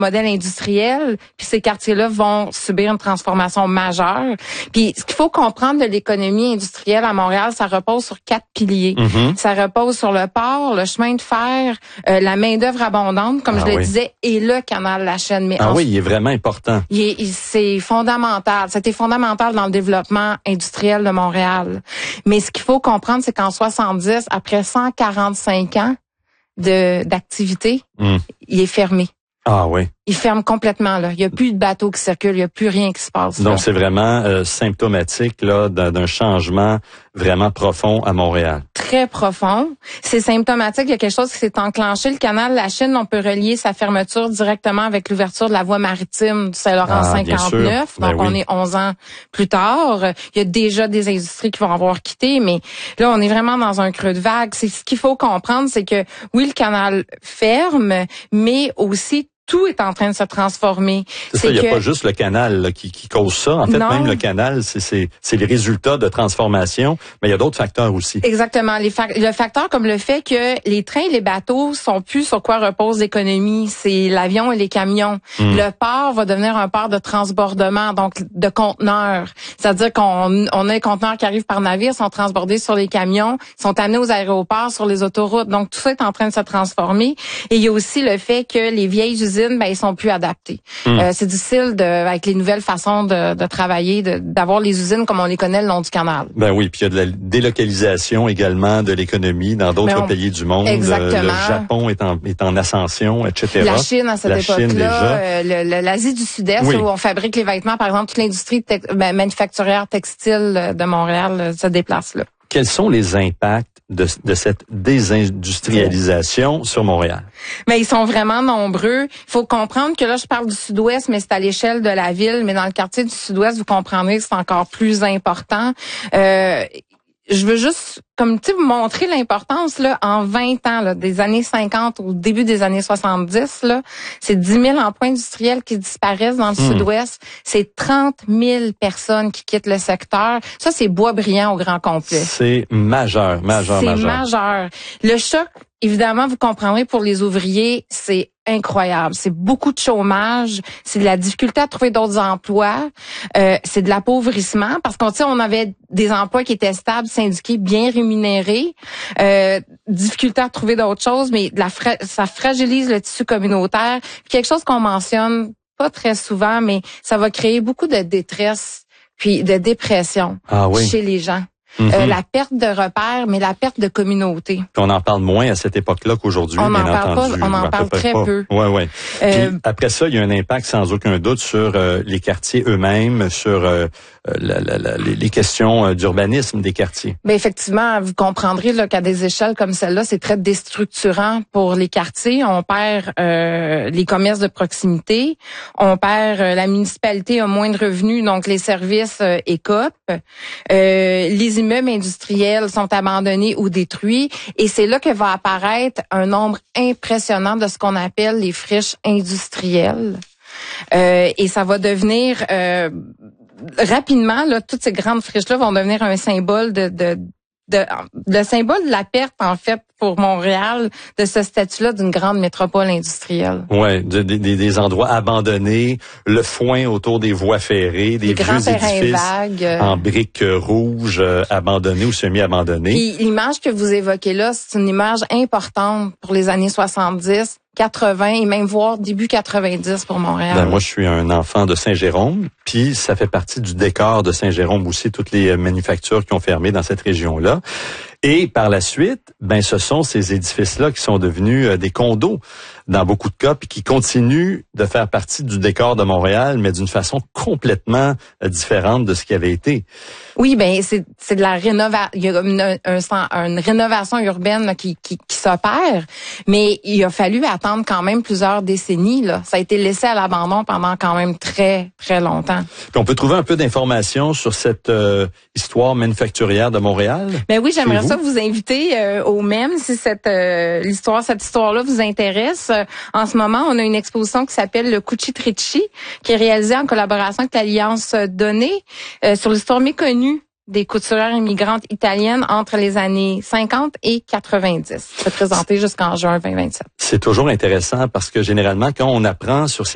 modèle industriel, puis ces quartiers-là vont subir une transformation majeure. Puis ce qu'il faut comprendre de l'économie industrielle à Montréal, ça repose sur 4 piliers. Ça repose sur le port, le chemin de fer, la main-d'œuvre abondante, comme je le disais, et le canal La Chaîne. Mais il est vraiment important. C'est fondamental. C'était fondamental dans le développement industriel de Montréal. Mais ce qu'il faut comprendre, c'est qu'en 70, après 145 ans d'activité, il est fermé. Ah oui. Il ferme complètement, là. Il n'y a plus de bateaux qui circulent, il n'y a plus rien qui se passe. Donc, là. c'est vraiment symptomatique là d'un changement vraiment profond à Montréal. Très profond. C'est symptomatique. Il y a quelque chose qui s'est enclenché. Le canal La Chine, on peut relier sa fermeture directement avec l'ouverture de la voie maritime du Saint-Laurent 59. Donc, on est 11 ans plus tard. Il y a déjà des industries qui vont avoir quitté, mais là, on est vraiment dans un creux de vague. C'est ce qu'il faut comprendre, c'est que oui, le canal ferme, mais aussi tout est en train de se transformer. C'est ça, il n'y a pas juste le canal là, qui cause ça. En fait, même le canal, c'est les résultats de transformation, mais il y a d'autres facteurs aussi. Exactement. Le facteur comme le fait que les trains et les bateaux sont plus sur quoi repose l'économie, c'est l'avion et les camions. Le port va devenir un port de transbordement, donc de conteneurs. C'est-à-dire qu'on a les conteneurs qui arrivent par navire, sont transbordés sur les camions, sont amenés aux aéroports, sur les autoroutes. Donc, tout ça est en train de se transformer. Et il y a aussi le fait que les vieilles usines, ils sont plus adaptés. C'est difficile avec les nouvelles façons de travailler, d'avoir les usines comme on les connaît le long du canal. Ben oui, puis il y a de la délocalisation également de l'économie dans d'autres pays du monde. Exactement. Le Japon est en ascension, etc. La Chine à cette époque-là, l'Asie du Sud-Est où on fabrique les vêtements, par exemple, toute l'industrie manufacturière textile de Montréal se déplace là. Quels sont les impacts de cette désindustrialisation sur Montréal? Mais ils sont vraiment nombreux. Il faut comprendre que là, je parle du Sud-Ouest, mais c'est à l'échelle de la ville. Mais dans le quartier du Sud-Ouest, vous comprendrez que c'est encore plus important. Je veux juste, vous montrer l'importance, là, en 20 ans, là, des années 50 au début des années 70, là, c'est 10 000 emplois industriels qui disparaissent dans le Sud-Ouest. C'est 30 000 personnes qui quittent le secteur. Ça, c'est Boisbriand au grand complet. C'est majeur. C'est majeur. Le choc, évidemment, vous comprendrez, pour les ouvriers, c'est incroyable. C'est beaucoup de chômage, c'est de la difficulté à trouver d'autres emplois, c'est de l'appauvrissement parce qu'on avait des emplois qui étaient stables, syndiqués, bien rémunérés, difficulté à trouver d'autres choses, mais ça fragilise le tissu communautaire. Puis quelque chose qu'on mentionne pas très souvent, mais ça va créer beaucoup de détresse puis de dépression chez les gens. La perte de repères, mais la perte de communauté. Puis on en parle moins à cette époque-là qu'aujourd'hui, bien entendu. On en parle très peu. Ouais. Puis après ça, il y a un impact sans aucun doute sur les quartiers eux-mêmes, sur les questions d'urbanisme des quartiers. Mais effectivement, vous comprendrez là, qu'à des échelles comme celle-là, c'est très déstructurant pour les quartiers. On perd les commerces de proximité, on perd la municipalité a moins de revenus, donc les services écopent. Les immeubles industriels sont abandonnés ou détruits, et c'est là que va apparaître un nombre impressionnant de ce qu'on appelle les friches industrielles. Et ça va devenir rapidement, là, toutes ces grandes friches-là vont devenir un symbole le symbole de la perte, en fait, pour Montréal, de ce statut-là d'une grande métropole industrielle. Ouais, des endroits abandonnés, le foin autour des voies ferrées, des vieux édifices en briques rouges abandonnés ou semi-abandonnés. Puis l'image que vous évoquez là, c'est une image importante pour les années 70, 80 et même voire début 90 pour Montréal. Moi, je suis un enfant de Saint-Jérôme, puis ça fait partie du décor de Saint-Jérôme aussi, toutes les manufactures qui ont fermé dans cette région-là. Et par la suite, ce sont ces édifices-là qui sont devenus des condos dans beaucoup de cas, puis qui continuent de faire partie du décor de Montréal, mais d'une façon complètement différente de ce qui avait été. Oui, c'est de la rénovation. Il y a une rénovation urbaine là, qui s'opère, mais il a fallu attendre quand même plusieurs décennies. Là. Ça a été laissé à l'abandon pendant quand même très, très longtemps. Puis on peut trouver un peu d'informations sur cette histoire manufacturière de Montréal? Oui, j'aimerais ça vous inviter au MEM si cette histoire-là vous intéresse. En ce moment, on a une exposition qui s'appelle le Cucitrici, qui est réalisée en collaboration avec l'Alliance Donnée sur l'histoire méconnue des couturières immigrantes italiennes entre les années 50 et 90. C'est présenté jusqu'en juin 2027. C'est toujours intéressant parce que généralement, quand on apprend sur ces